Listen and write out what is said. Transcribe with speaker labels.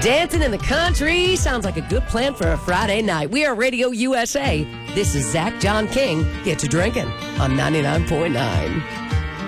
Speaker 1: Dancing in the country sounds like a good plan for a Friday night. We are Radio USA. This is Zach John King. Get to drinking on 99.9.